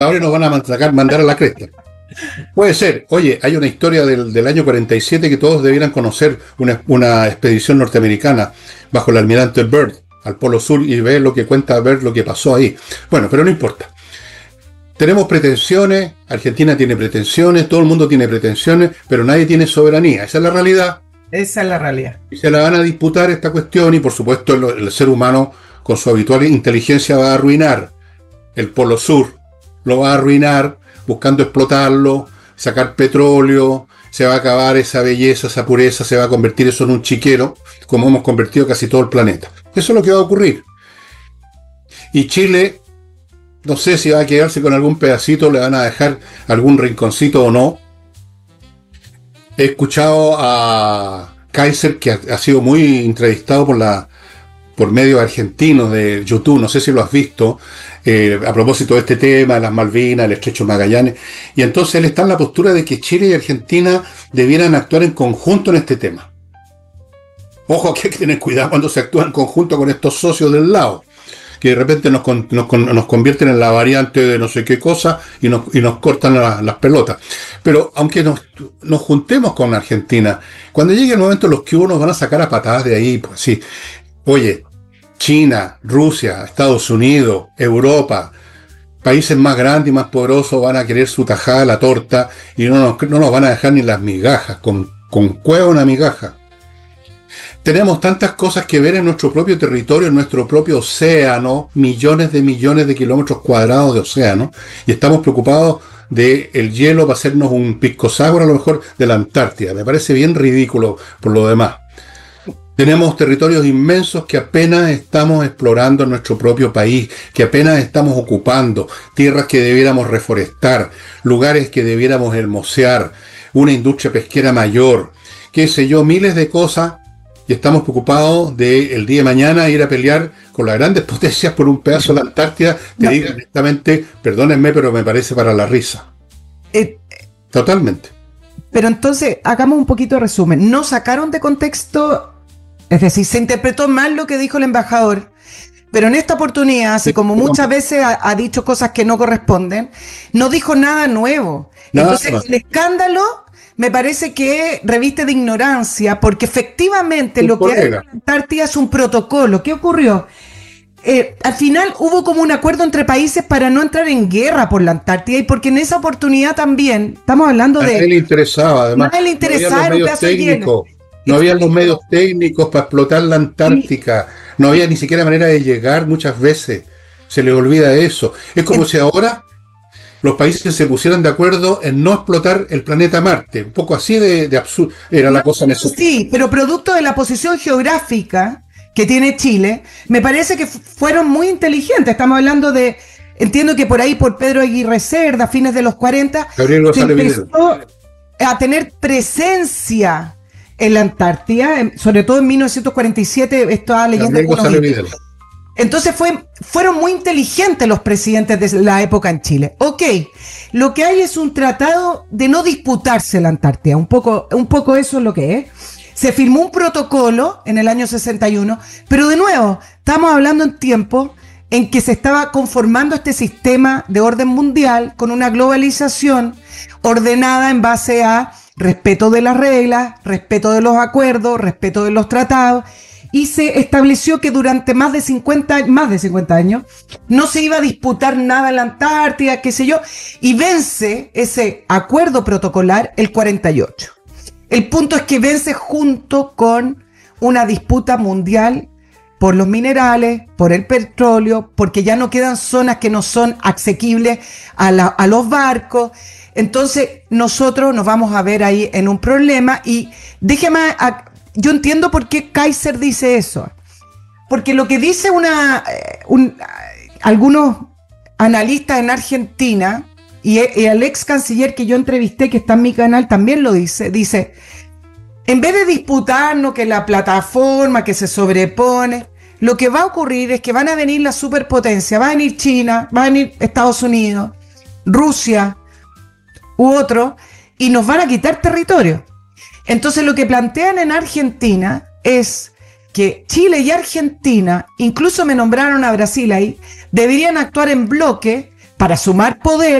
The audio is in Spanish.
ahora nos van a mandar a la cresta. Puede ser. Oye, hay una historia del año 47 que todos debieran conocer, una expedición norteamericana bajo el almirante Byrd al Polo Sur y ver lo que cuenta, ver lo que pasó ahí. Bueno, pero no importa. Tenemos pretensiones, Argentina tiene pretensiones, todo el mundo tiene pretensiones, pero nadie tiene soberanía. Esa es la realidad. Esa es la realidad. Y se la van a disputar esta cuestión y por supuesto el ser humano con su habitual inteligencia va a arruinar el Polo Sur, lo va a arruinar buscando explotarlo, sacar petróleo, se va a acabar esa belleza, esa pureza, se va a convertir eso en un chiquero, como hemos convertido casi todo el planeta. Eso es lo que va a ocurrir. Y Chile, no sé si va a quedarse con algún pedacito, le van a dejar algún rinconcito o no. He escuchado a Kaiser, que ha sido muy entrevistado por medios argentinos de YouTube, no sé si lo has visto, a propósito de este tema, las Malvinas, el Estrecho de Magallanes, y entonces él está en la postura de que Chile y Argentina debieran actuar en conjunto en este tema. Ojo, que hay que tener cuidado cuando se actúa en conjunto con estos socios del lado, que de repente nos convierten en la variante de no sé qué cosa y nos cortan las pelotas. Pero aunque nos juntemos con Argentina, cuando llegue el momento los que nos van a sacar a patadas de ahí, pues sí. Oye, China, Rusia, Estados Unidos, Europa, países más grandes y más poderosos van a querer su tajada de la torta y no nos van a dejar ni las migajas, con cueva una migaja. Tenemos tantas cosas que ver en nuestro propio territorio, en nuestro propio océano, millones de kilómetros cuadrados de océano, y estamos preocupados del hielo para hacernos un pisco sour a lo mejor de la Antártida. Me parece bien ridículo por lo demás. Tenemos territorios inmensos que apenas estamos explorando en nuestro propio país, que apenas estamos ocupando, tierras que debiéramos reforestar, lugares que debiéramos hermosear, una industria pesquera mayor, qué sé yo, miles de cosas, y estamos preocupados de el día de mañana ir a pelear con las grandes potencias por un pedazo de la Antártida. Te digo honestamente, perdónenme, pero me parece para la risa. Totalmente. Pero entonces, hagamos un poquito de resumen. No sacaron de contexto. Es decir, se interpretó mal lo que dijo el embajador, pero en esta oportunidad, así como muchas veces ha dicho cosas que no corresponden, no dijo nada nuevo. Entonces, el escándalo me parece que reviste de ignorancia, porque efectivamente lo que hay en la Antártida es un protocolo. ¿Qué ocurrió? Al final hubo como un acuerdo entre países para no entrar en guerra por la Antártida, y porque en esa oportunidad también, estamos hablando de... A nadie le interesaba, además. Nadie le interesaba, era un pedazo de hielo. No había los medios técnicos para explotar la Antártica. No había ni siquiera manera de llegar muchas veces. Se les olvida eso. Es como si ahora los países se pusieran de acuerdo en no explotar el planeta Marte. Un poco así de absurdo era la cosa en eso. Sí, pero producto de la posición geográfica que tiene Chile, me parece que fueron muy inteligentes. Estamos hablando de... Entiendo que por ahí, por Pedro Aguirre Cerda, a fines de los 40, Gabriel González empezó a tener presencia en la Antártida, sobre todo en 1947, estaba leyendo algunos. Entonces fueron muy inteligentes los presidentes de la época en Chile. Ok, lo que hay es un tratado de no disputarse la Antártida, un poco eso es lo que es. Se firmó un protocolo en el año 61, pero de nuevo, estamos hablando en tiempo en que se estaba conformando este sistema de orden mundial con una globalización ordenada en base a respeto de las reglas, respeto de los acuerdos, respeto de los tratados, y se estableció que durante más de 50 años no se iba a disputar nada en la Antártida, qué sé yo, y vence ese acuerdo protocolar el 48. El punto es que vence junto con una disputa mundial por los minerales, por el petróleo, porque ya no quedan zonas que no son asequibles a los barcos. Entonces nosotros nos vamos a ver ahí en un problema, y yo entiendo por qué Kaiser dice eso, porque lo que dice algunos analistas en Argentina, y el ex canciller que yo entrevisté, que está en mi canal, también lo dice, en vez de disputarnos que la plataforma que se sobrepone, lo que va a ocurrir es que van a venir las superpotencias, va a venir China, va a venir Estados Unidos, Rusia u otro, y nos van a quitar territorio. Entonces lo que plantean en Argentina es que Chile y Argentina, incluso me nombraron a Brasil ahí, deberían actuar en bloque para sumar poder